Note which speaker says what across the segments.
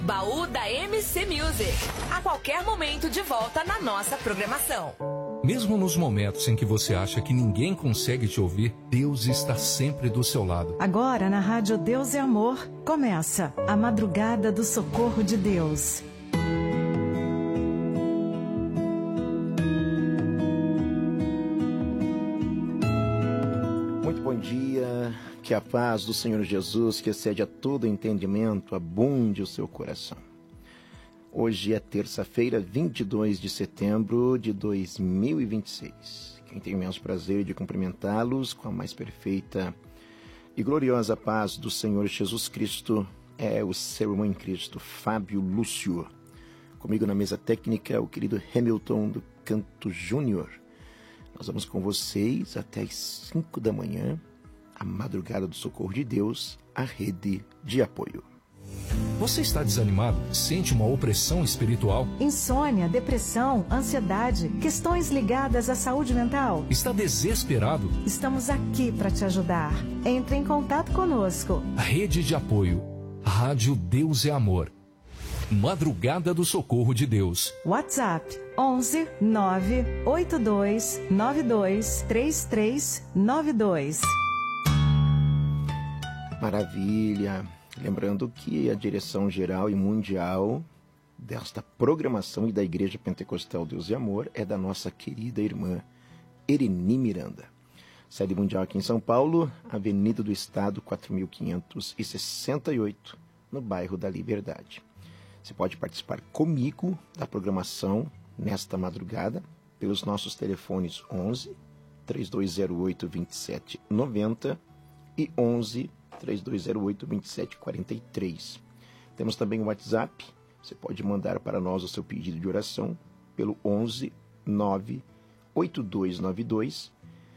Speaker 1: Baú da MC Music. A qualquer momento de volta na nossa programação.
Speaker 2: Mesmo nos momentos em que você acha que ninguém consegue te ouvir, Deus está sempre do seu lado.
Speaker 3: Agora, na Rádio Deus é Amor, começa a Madrugada do Socorro de Deus.
Speaker 4: Muito bom dia, que a paz do Senhor Jesus, que excede a todo entendimento, abunde o seu coração. Hoje é terça-feira, 22 de setembro de 2026. Quem tem o imenso prazer de cumprimentá-los com a mais perfeita e gloriosa paz do Senhor Jesus Cristo é o seu irmão em Cristo, Fábio Lúcio. Comigo na mesa técnica, o querido Hamilton do Canto Júnior. Nós vamos com vocês até as 5 da manhã, a Madrugada do Socorro de Deus, a rede de apoio.
Speaker 2: Você está desanimado? Sente uma opressão espiritual?
Speaker 3: Insônia, depressão, ansiedade, questões ligadas à saúde mental?
Speaker 2: Está desesperado?
Speaker 3: Estamos aqui para te ajudar. Entre em contato conosco.
Speaker 2: Rede de apoio. Rádio Deus é Amor. Madrugada do Socorro de Deus.
Speaker 3: WhatsApp 11 982 92 3392.
Speaker 4: Maravilha! Lembrando que a direção geral e mundial desta programação e da Igreja Pentecostal Deus e Amor é da nossa querida irmã Ereni Miranda. Sede mundial aqui em São Paulo, Avenida do Estado 4568, no bairro da Liberdade. Você pode participar comigo da programação nesta madrugada pelos nossos telefones 11 3208 2790 e 11 3208-2743. Temos também o WhatsApp. Você pode mandar para nós o seu pedido de oração pelo 11 98292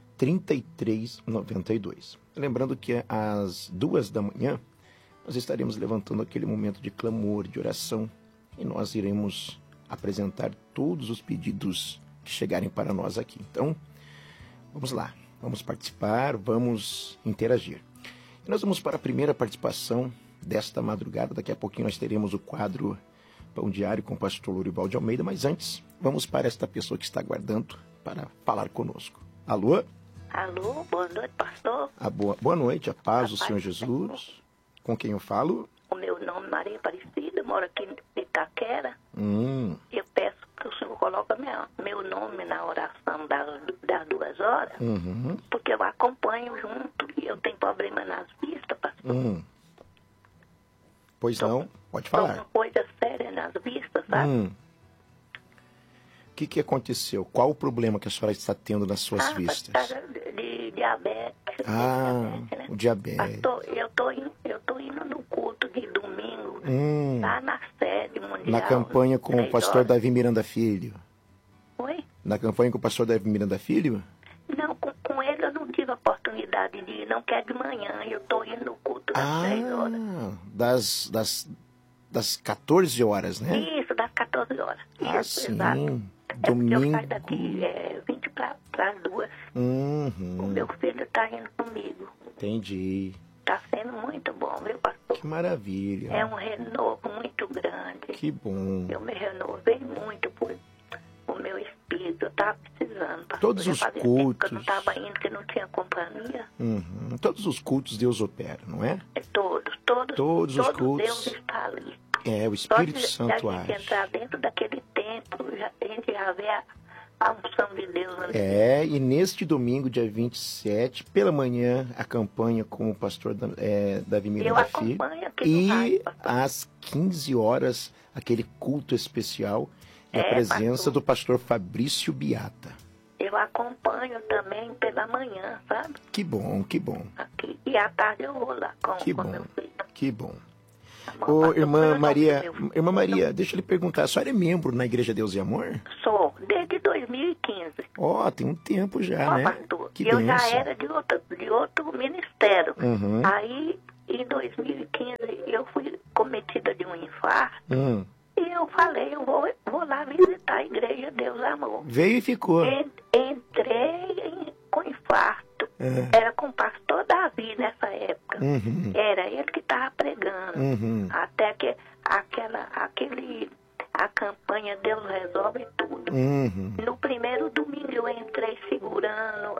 Speaker 4: 3392. Lembrando que às 2 da manhã nós estaremos levantando aquele momento de clamor, de oração, e nós iremos apresentar todos os pedidos que chegarem para nós aqui. Então, vamos lá, vamos participar, vamos interagir. E nós vamos para a primeira participação desta madrugada. Daqui a pouquinho nós teremos o quadro Pão Diário com o pastor Lourival de Almeida, mas antes, vamos para esta pessoa que está aguardando para falar conosco. Alô?
Speaker 5: Alô, boa noite, pastor.
Speaker 4: Boa noite, a paz do Senhor Jesus. Com quem eu falo?
Speaker 5: O meu nome é Maria Aparecida, moro aqui em Itaquera. Eu peço que o senhor coloque meu nome na oração das 2 horas, porque eu acompanho junto e eu tenho problema nas vistas, pastor.
Speaker 4: Pois não, pode falar.
Speaker 5: Uma coisa séria nas vistas, sabe?
Speaker 4: O que aconteceu? Qual o problema que a senhora está tendo nas suas vistas?
Speaker 5: De diabetes.
Speaker 4: Né? O diabetes.
Speaker 5: Pastor, eu tô indo no culto de domingo, lá na sede mundial.
Speaker 4: Na campanha com o pastor Davi Miranda Filho.
Speaker 5: Oi?
Speaker 4: Na campanha com o pastor Davi Miranda Filho?
Speaker 5: Não, com ele eu não tive a oportunidade de ir, não, que é de manhã. Eu tô indo no culto das 6 horas.
Speaker 4: Das 14 horas, né?
Speaker 5: Isso, das 14 horas. Isso,
Speaker 4: sim.
Speaker 5: Exato.
Speaker 4: Domingo.
Speaker 5: Eu saio daqui 20 para as 2. O meu filho tá indo comigo.
Speaker 4: Entendi.
Speaker 5: Tá sendo muito bom, viu, pastor?
Speaker 4: Que maravilha.
Speaker 5: É um renovo muito grande.
Speaker 4: Que bom.
Speaker 5: Eu me renovei muito por o meu espírito. Eu tava precisando, pastor.
Speaker 4: Todos os cultos.
Speaker 5: Eu não tava indo, que não tinha companhia.
Speaker 4: Todos os cultos Deus opera, não é?
Speaker 5: Todos os cultos. Deus está ali.
Speaker 4: O Espírito Santo age.
Speaker 5: Se a gente entrar dentro daquele templo, a gente já vê a unção de Deus ali.
Speaker 4: E neste domingo, dia 27, pela manhã, a campanha com o pastor Davi Miranda Filho. E às 15 horas, aquele culto especial e a presença do pastor Fabrício Biata.
Speaker 5: Eu acompanho também pela manhã, sabe?
Speaker 4: Que bom, que bom.
Speaker 5: Aqui. E à tarde eu vou lá com meu filho.
Speaker 4: Que bom. Ô, irmã Maria, deixa eu lhe perguntar, a senhora é membro na Igreja Deus e Amor?
Speaker 5: Sou, desde 2015.
Speaker 4: Tem um tempo já, né?
Speaker 5: Pastor, eu já era de outro ministério. Aí, em 2015, eu fui cometida de um infarto. E eu falei, eu vou lá visitar a Igreja Deus e Amor.
Speaker 4: Veio e ficou.
Speaker 5: Entrei com infarto. Era com o pastor Davi nessa época. Era ele que estava pregando. Até que a campanha Deus Resolve Tudo. No primeiro domingo eu entrei segurando,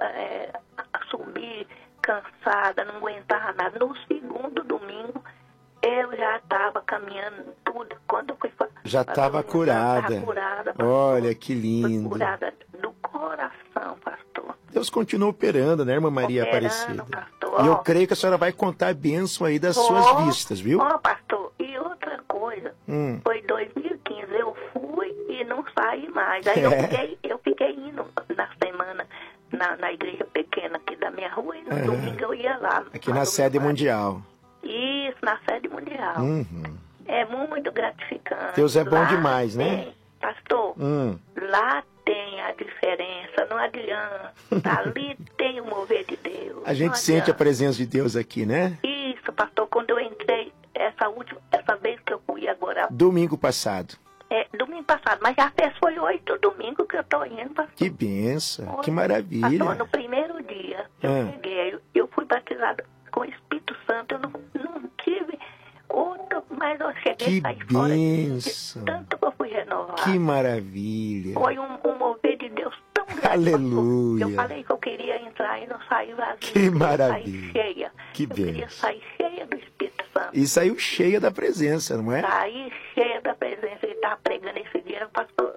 Speaker 5: subi cansada, não aguentava nada. No segundo domingo eu já estava caminhando tudo. Quando eu fui
Speaker 4: já estava curada. Olha que lindo.
Speaker 5: Fui curada do coração, pastor.
Speaker 4: Deus continua operando, né, irmã Maria Aparecida?
Speaker 5: Pastor.
Speaker 4: E eu creio que a senhora vai contar a bênção aí das suas vistas, viu?
Speaker 5: Pastor, e outra coisa, foi 2015, eu fui e não saí mais. Aí eu fiquei indo na semana na igreja pequena aqui da minha rua e no domingo eu ia lá.
Speaker 4: Aqui na sede mundial.
Speaker 5: Isso, na sede mundial. É muito gratificante.
Speaker 4: Deus é bom demais, né?
Speaker 5: Pastor, lá tem a diferença, não adianta. Ali tem o mover de Deus.
Speaker 4: A gente sente a presença de Deus aqui, né?
Speaker 5: Isso, pastor, quando eu entrei, essa vez que eu fui agora.
Speaker 4: Domingo passado.
Speaker 5: Domingo passado, mas já foi 8 domingos que eu tô indo, pastor.
Speaker 4: Que benção, que maravilha.
Speaker 5: Pastor, no primeiro dia, eu fui batizado com o Espírito Santo, eu não tive outro, mas eu cheguei a sair fora de tanto que eu fui renovado.
Speaker 4: Que maravilha.
Speaker 5: Foi um mover de Deus tão grande.
Speaker 4: Aleluia.
Speaker 5: Eu falei que eu queria entrar e não saí vazio.
Speaker 4: Que maravilha.
Speaker 5: Saí cheia.
Speaker 4: Que
Speaker 5: eu queria sair cheia do Espírito Santo.
Speaker 4: E saiu cheia da presença, não é?
Speaker 5: Saí cheia da presença. Ele estava pregando esse dia, o pastor,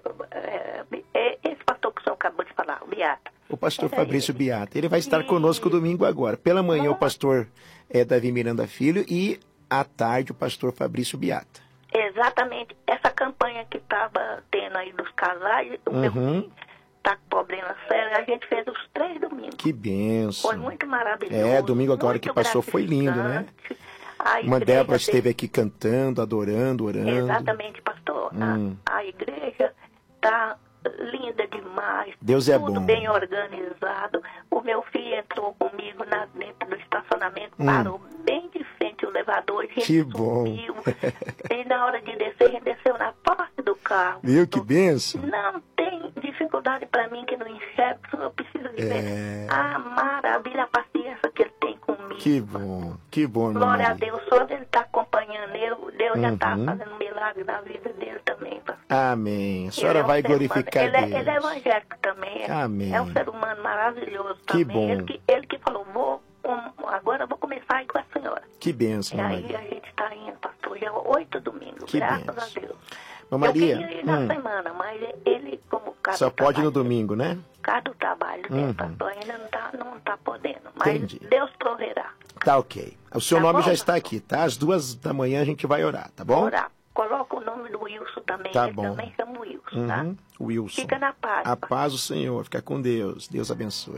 Speaker 5: esse pastor que o senhor acabou de falar, o Beata.
Speaker 4: O pastor Fabrício Beata. Ele vai estar conosco domingo agora. Pela manhã o pastor Davi Miranda Filho e à tarde o pastor Fabrício Beata.
Speaker 5: Exatamente. Essa campanha que estava tendo aí dos casais, o meu filho está com problema sério, a gente fez os 3 domingos.
Speaker 4: Que benção.
Speaker 5: Foi muito maravilhoso.
Speaker 4: Domingo agora que passou foi lindo, né? Uma Débora esteve aqui cantando, adorando, orando.
Speaker 5: Exatamente, pastor. A igreja está linda demais.
Speaker 4: Deus é
Speaker 5: tudo
Speaker 4: bom.
Speaker 5: Bem organizado. O meu filho entrou comigo dentro do estacionamento, parou bem de frente ao elevador. A gente
Speaker 4: que
Speaker 5: subiu,
Speaker 4: bom.
Speaker 5: E na hora de descer, a gente desceu na porta do carro.
Speaker 4: Viu que benção?
Speaker 5: Não tem dificuldade para mim que não enxergo, eu preciso de ver a maravilha, a paciência que ele tem comigo.
Speaker 4: Que bom, irmã
Speaker 5: Glória
Speaker 4: Maria.
Speaker 5: a Deus, só ele está acompanhando Deus já está fazendo milagre na vida dele também, pastor.
Speaker 4: Amém. A senhora vai glorificar Deus.
Speaker 5: Ele é evangélico também.
Speaker 4: Amém.
Speaker 5: É um ser humano maravilhoso
Speaker 4: que
Speaker 5: também.
Speaker 4: Bom.
Speaker 5: Ele que falou, agora eu vou começar a ir com a senhora.
Speaker 4: Que bênção,
Speaker 5: E
Speaker 4: Maria.
Speaker 5: aí a gente está indo, pastor, já 8 domingos,
Speaker 4: que
Speaker 5: graças
Speaker 4: benção.
Speaker 5: a Deus.
Speaker 4: Maria,
Speaker 5: eu queria ir na semana, mas ele como cada
Speaker 4: só pode no domingo, né?
Speaker 5: Cada trabalho, né, pastor, ainda não tá podendo. Mas
Speaker 4: Entendi.
Speaker 5: Deus proverá.
Speaker 4: Tá ok. O seu nome
Speaker 5: bom,
Speaker 4: já está aqui, tá? Às 2 da manhã a gente vai orar, tá bom?
Speaker 5: Orar. Coloca o nome do Wilson também,
Speaker 4: Tá
Speaker 5: ele
Speaker 4: bom.
Speaker 5: também chama Wilson, tá?
Speaker 4: Wilson.
Speaker 5: Fica na paz.
Speaker 4: A paz do Senhor. Fica com Deus. Deus abençoe.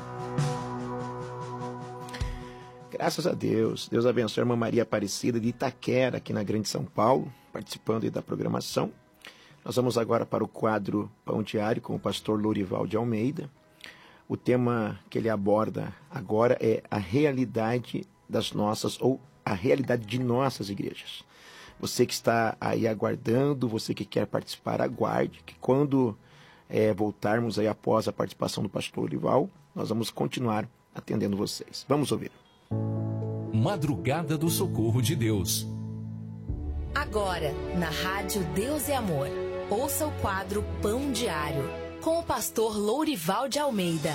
Speaker 4: Graças a Deus. Deus abençoe a irmã Maria Aparecida de Itaquera, aqui na Grande São Paulo, participando aí da programação. Nós vamos agora para o quadro Pão Diário com o pastor Lourival de Almeida. O tema que ele aborda agora é a realidade das nossas, ou a realidade de nossas igrejas. Você que está aí aguardando, você que quer participar, aguarde, que quando voltarmos aí após a participação do pastor Lourival, nós vamos continuar atendendo vocês. Vamos ouvir.
Speaker 2: Madrugada do Socorro de Deus.
Speaker 1: Agora, na Rádio Deus é Amor, ouça o quadro Pão Diário, com o pastor Lourival de Almeida.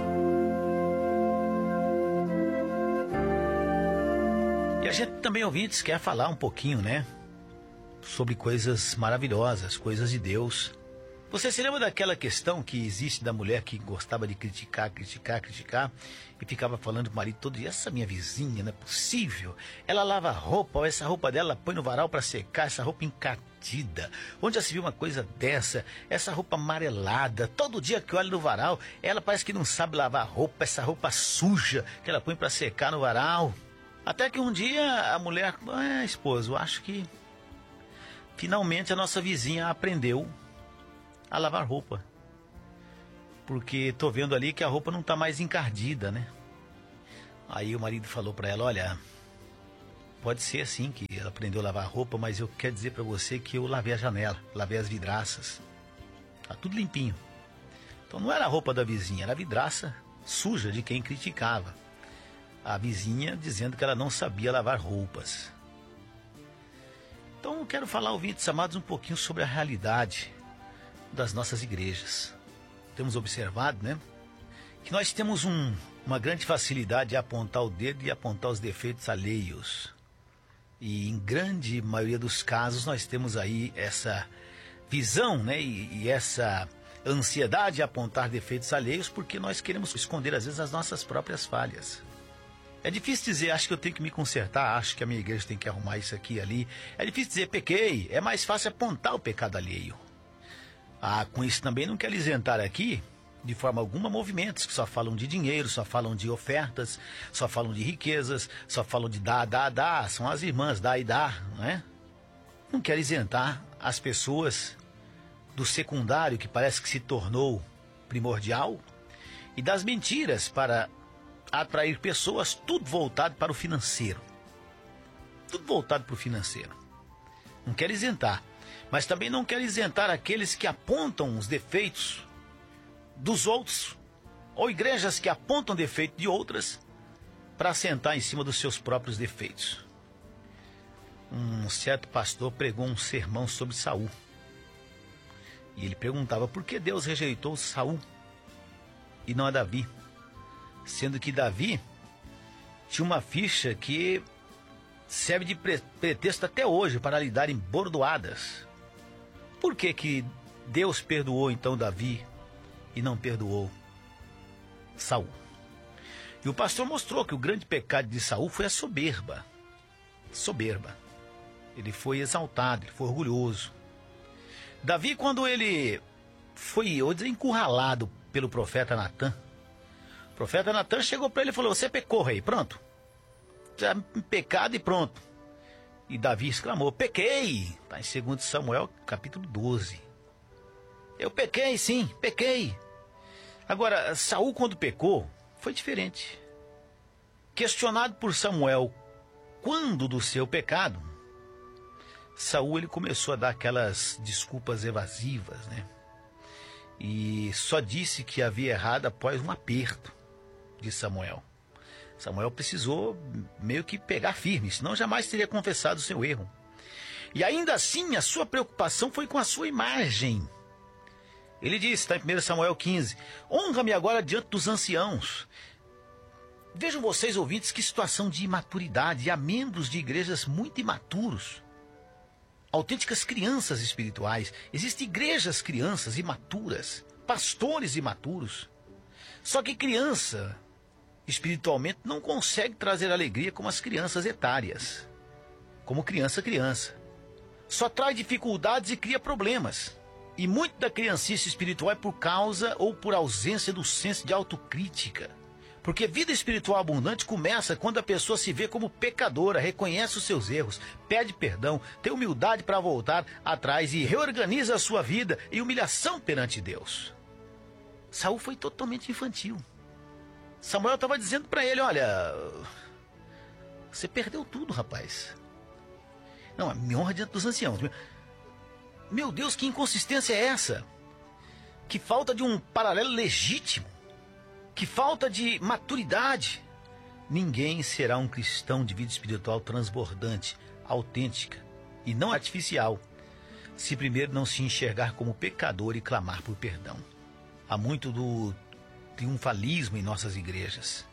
Speaker 6: E a gente também, ouvintes, quer falar um pouquinho, né? Sobre coisas maravilhosas, coisas de Deus. Você se lembra daquela questão que existe da mulher que gostava de criticar e ficava falando pro marido todo dia, essa minha vizinha, não é possível. Ela lava a roupa, essa roupa dela põe no varal para secar, essa roupa encardida. Onde já se viu uma coisa dessa? Essa roupa amarelada, todo dia que olha no varal, ela parece que não sabe lavar a roupa, essa roupa suja que ela põe para secar no varal. Até que um dia a mulher, esposo, acho que finalmente a nossa vizinha aprendeu a lavar roupa, porque tô vendo ali que a roupa não tá mais encardida, né? Aí o marido falou para ela, olha, pode ser assim que ela aprendeu a lavar roupa, mas eu quero dizer para você que eu lavei a janela, lavei as vidraças, tá tudo limpinho. Então não era a roupa da vizinha, era a vidraça suja de quem criticava a vizinha, dizendo que ela não sabia lavar roupas. Então Então eu quero falar, ouvintes amados, um pouquinho sobre a realidade das nossas igrejas. Temos observado, né, que nós temos uma grande facilidade de apontar o dedo e apontar os defeitos alheios. E em grande maioria dos casos nós temos aí essa visão, né, e essa ansiedade de apontar defeitos alheios, porque nós queremos esconder às vezes as nossas próprias falhas. É difícil dizer, acho que eu tenho que me consertar, acho que a minha igreja tem que arrumar isso aqui e ali. É difícil dizer, pequei, é mais fácil apontar o pecado alheio. Com isso também não quero isentar aqui, de forma alguma, movimentos que só falam de dinheiro, só falam de ofertas, só falam de riquezas, só falam de dar, são as irmãs, dá e dá, não é? Não quero isentar as pessoas do secundário, que parece que se tornou primordial, e das mentiras para atrair pessoas, tudo voltado para o financeiro. Tudo voltado para o financeiro. Não quero isentar, mas também não quero isentar aqueles que apontam os defeitos dos outros, ou igrejas que apontam defeito de outras para assentar em cima dos seus próprios defeitos. Um certo pastor pregou um sermão sobre Saul. E ele perguntava por que Deus rejeitou Saul e não a Davi, sendo que Davi tinha uma ficha que serve de pretexto até hoje para lhe darem bordoadas. Por que Deus perdoou então Davi e não perdoou Saul? E o pastor mostrou que o grande pecado de Saul foi a soberba. Soberba. Ele foi exaltado, ele foi orgulhoso. Davi, quando ele foi, encurralado pelo profeta Natã, o profeta Natã chegou para ele e falou: você pecou, rei, pronto. Já pecado e pronto. E Davi exclamou: pequei. Está em 2 Samuel, capítulo 12. Eu pequei, sim, pequei. Agora, Saul, quando pecou, foi diferente. Questionado por Samuel quando do seu pecado, Saul, ele começou a dar aquelas desculpas evasivas, né? E só disse que havia errado após um aperto de Samuel. Samuel precisou meio que pegar firme, senão jamais teria confessado o seu erro. E ainda assim, a sua preocupação foi com a sua imagem. Ele disse, está em 1 Samuel 15, honra-me agora diante dos anciãos. Vejam vocês, ouvintes, que situação de imaturidade. Há membros de igrejas muito imaturos, autênticas crianças espirituais. Existem igrejas crianças imaturas, pastores imaturos. Só que criança, espiritualmente, não consegue trazer alegria como as crianças etárias. Como criança. Só traz dificuldades e cria problemas. E muito da criancice espiritual é por causa ou por ausência do senso de autocrítica. Porque vida espiritual abundante começa quando a pessoa se vê como pecadora, reconhece os seus erros, pede perdão, tem humildade para voltar atrás e reorganiza a sua vida em humilhação perante Deus. Saul foi totalmente infantil. Samuel estava dizendo para ele: olha, você perdeu tudo, rapaz. Não, me honra diante dos anciãos. Meu Deus, que inconsistência é essa? Que falta de um paralelo legítimo. Que falta de maturidade. Ninguém será um cristão de vida espiritual transbordante, autêntica e não artificial, se primeiro não se enxergar como pecador e clamar por perdão. Há muito do triunfalismo em nossas igrejas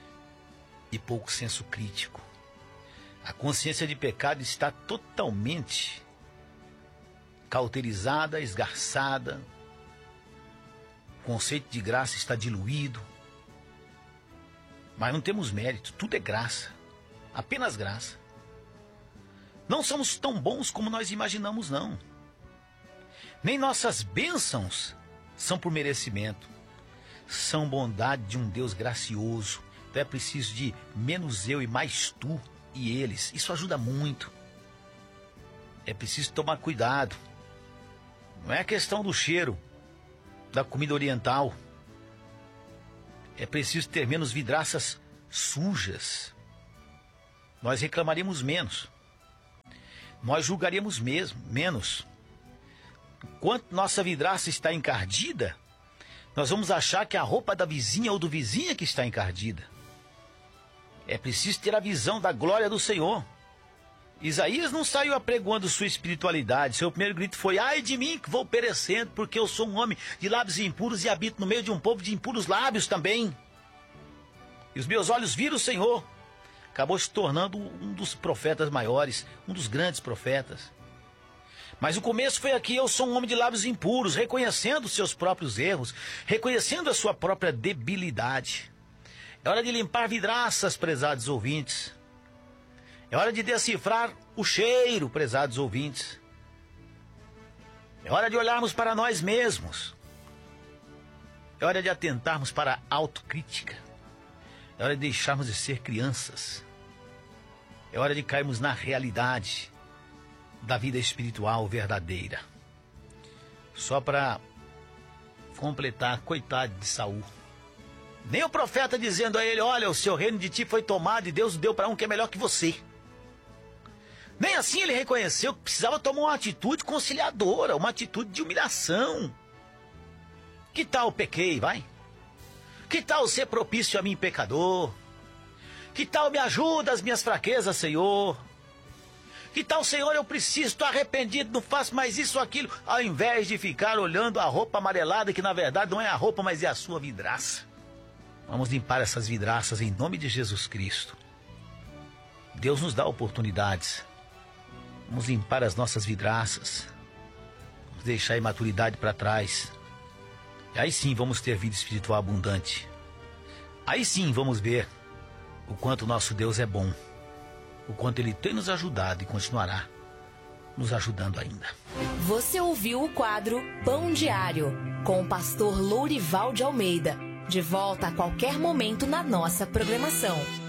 Speaker 6: e pouco senso crítico. A consciência de pecado está totalmente cauterizada, esgarçada. O conceito de graça está diluído. Mas não temos mérito, tudo é graça, apenas graça. Não somos tão bons como nós imaginamos, não. Nem nossas bênçãos são por merecimento, são bondade de um Deus gracioso. Então é preciso de menos eu e mais tu e eles. Isso ajuda muito. É preciso tomar cuidado. Não é questão do cheiro da comida oriental. É preciso ter menos vidraças sujas. Nós reclamaríamos menos. Nós julgaríamos menos. Enquanto nossa vidraça está encardida, nós vamos achar que a roupa da vizinha ou do vizinho é que está encardida. É preciso ter a visão da glória do Senhor. Isaías não saiu apregoando sua espiritualidade. Seu primeiro grito foi: ai de mim, que vou perecendo, porque eu sou um homem de lábios impuros e habito no meio de um povo de impuros lábios também. E os meus olhos viram o Senhor. Acabou se tornando um dos profetas maiores, um dos grandes profetas. Mas o começo foi aqui: eu sou um homem de lábios impuros, reconhecendo os seus próprios erros, reconhecendo a sua própria debilidade. É hora de limpar vidraças, prezados ouvintes. É hora de decifrar o cheiro, prezados ouvintes. É hora de olharmos para nós mesmos. É hora de atentarmos para a autocrítica. É hora de deixarmos de ser crianças. É hora de cairmos na realidade da vida espiritual verdadeira. Só para completar, coitado de Saul. Nem o profeta dizendo a ele: olha, o seu reino de ti foi tomado e Deus o deu para um que é melhor que você. Nem assim ele reconheceu que precisava tomar uma atitude conciliadora, uma atitude de humilhação. Que tal pequei, vai? Que tal ser propício a mim, pecador? Que tal me ajuda as minhas fraquezas, Senhor? Que tal, Senhor, eu preciso, estou arrependido, não faço mais isso ou aquilo, ao invés de ficar olhando a roupa amarelada, que na verdade não é a roupa, mas é a sua vidraça. Vamos limpar essas vidraças em nome de Jesus Cristo. Deus nos dá oportunidades. Vamos limpar as nossas vidraças. Vamos deixar a imaturidade para trás. E aí sim vamos ter vida espiritual abundante. Aí sim vamos ver o quanto o nosso Deus é bom. O quanto Ele tem nos ajudado e continuará nos ajudando ainda.
Speaker 1: Você ouviu o quadro Pão Diário, com o pastor Lourival de Almeida. De volta a qualquer momento na nossa programação.